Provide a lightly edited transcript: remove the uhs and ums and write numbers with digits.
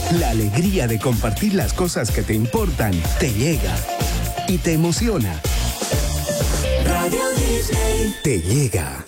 La alegría de compartir las cosas que te importan te llega y te emociona. Radio Disney te llega.